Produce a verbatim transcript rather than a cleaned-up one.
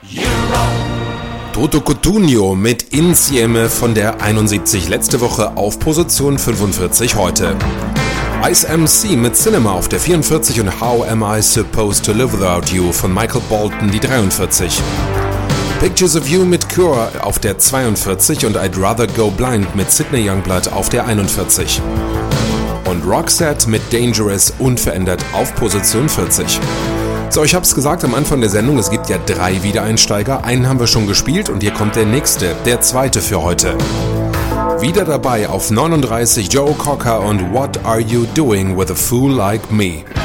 Toto Cutugno mit Insieme von der einundsiebzig letzte Woche auf Position fünfundvierzig heute. Ice M C mit Cinema auf der vierundvierzig und How Am I Supposed to Live Without You von Michael Bolton die dreiundvierzig. Pictures of You mit Cure auf der zweiundvierzig und I'd Rather Go Blind mit Sidney Youngblood auf der einundvierzig. Und Roxette mit Dangerous unverändert auf Position vierzig. So, ich hab's gesagt am Anfang der Sendung, es gibt ja drei Wiedereinsteiger. Einen haben wir schon gespielt und hier kommt der nächste, der zweite für heute. Wieder dabei auf neununddreißig Joe Cocker und What Are You Doing with a Fool Like Me?